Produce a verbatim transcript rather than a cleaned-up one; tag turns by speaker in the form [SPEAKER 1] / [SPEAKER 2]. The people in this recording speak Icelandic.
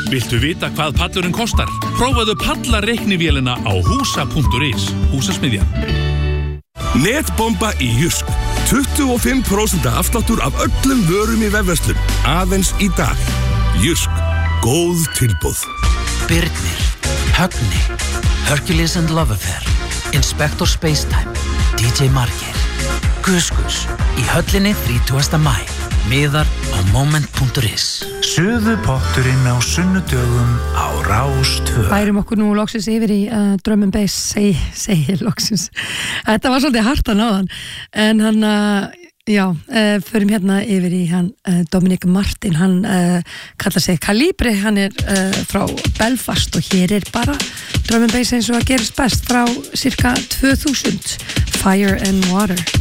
[SPEAKER 1] Viltu vita hvað pallurinn kostar? Prófaðu pallareiknivélina á húsa punktur is. Húsasmiðja.
[SPEAKER 2] Netbomba í Jysk. tuttugu og fimm prósent afsláttur af öllum vörum í vefverslun. Aðeins í dag. Jysk. Góð tilboð.
[SPEAKER 3] Birnir, Högni, Hercules and Love Affair, Inspector Spacetime, D J Margeir, Gus-Gus í höllinni þrítugasta maí. Miðar á moment punktur is.
[SPEAKER 4] Suðupotturinn á sunnudögum á Rás tvö.
[SPEAKER 5] Færum okkur nú loksins yfir í uh, drum and bass, segi, segi loksins. Þetta var svolítið hart að náðan, en hann, uh, já, uh, förum hérna yfir í hann uh, Dominic Martin, hann uh, kallar sig Calibre, hann er uh, frá Belfast og hér er bara drum and bass eins og að gerist best frá cirka tvö þúsund, Fire and Water.